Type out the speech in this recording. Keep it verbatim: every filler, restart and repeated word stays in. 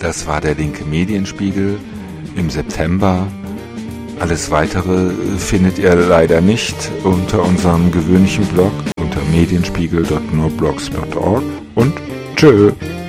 Das war der linke Medienspiegel im September. Alles Weitere findet ihr leider nicht unter unserem gewöhnlichen Blog unter medienspiegel punkt no blogspot punkt org und tschö.